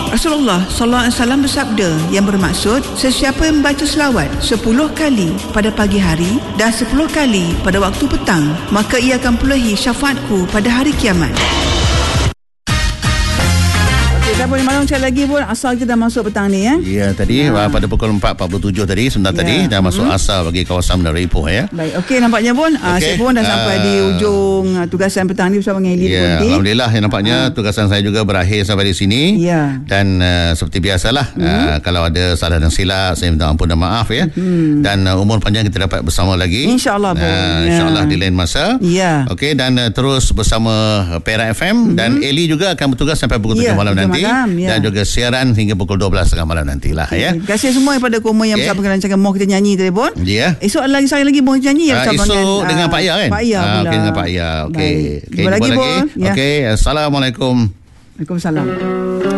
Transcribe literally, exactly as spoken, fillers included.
Rasulullah sallallahu alaihi wasallam bersabda yang bermaksud sesiapa yang membaca selawat sepuluh kali pada pagi hari dan sepuluh kali pada waktu petang, maka ia akan perolehi syafaatku pada hari kiamat. Dah boleh malam sekali lagi pun asal kita dah masuk petang ni ya. Ya tadi ha. pada pukul empat empat puluh tujuh tadi sebentar ya. tadi dah masuk mm-hmm. asal bagi kawasan Menara Ipoh ya. Baik, okey nampaknya pun okay. saya pun dah sampai uh, di ujung uh, tugasan petang ni bersama dengan Eli ya, Bunti. Alhamdulillah yang nampaknya uh. tugasan saya juga berakhir sampai di sini. Ya. Dan uh, seperti biasalah mm-hmm. uh, kalau ada salah dan silap saya minta ampun dan maaf ya. Mm-hmm. Dan uh, umur panjang kita dapat bersama lagi. InsyaAllah pun. Uh, ya. InsyaAllah di lain masa. Ya. Okey dan uh, terus bersama Perak F M mm-hmm. dan Eli juga akan bertugas sampai pukul tujuh ya, malam nanti malam, ya. Dan juga siaran hingga pukul dua belas tengah malam nantilah ya. Terima kasih semua kepada Koma yang okay. bersama dengan rancangan Moh Kita Nyanyi tadi pun. Ya. Esok ada lagi saya lagi Moh Kita Nyanyi uh, bersama esok dengan, dengan Pak Ya kan? Pak Ya pula. Okay, dengan Pak Ya. Okey. Okay, jumpa lagi pun. Okey, assalamualaikum. Waalaikumsalam.